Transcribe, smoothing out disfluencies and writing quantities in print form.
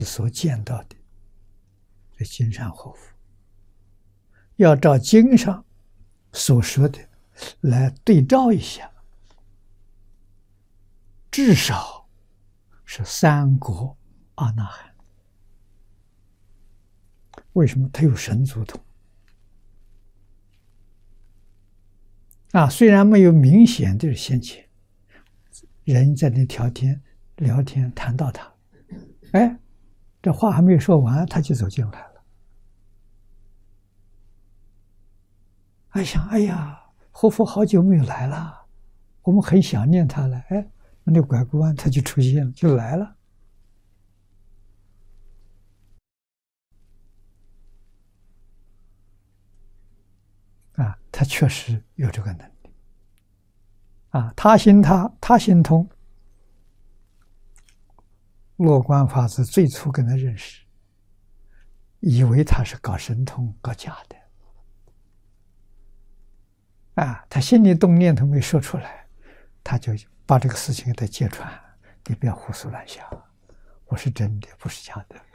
所见到的这金山活佛，要照经上所说的来对照一下，至少是三国阿那含。为什么？他有神足通虽然没有明显的先前，人在那聊天谈到他，这话还没有说完，他就走进来了。想，哎呀，活佛好久没有来了，我们很想念他了。那拐个弯他就出现了，就来了。他确实有这个能力。他心通，落观法师最初跟他认识，以为他是搞神通搞假的。他心里动念头没说出来，他就把这个事情给他揭穿，你不要胡思乱想，我是真的，不是假的。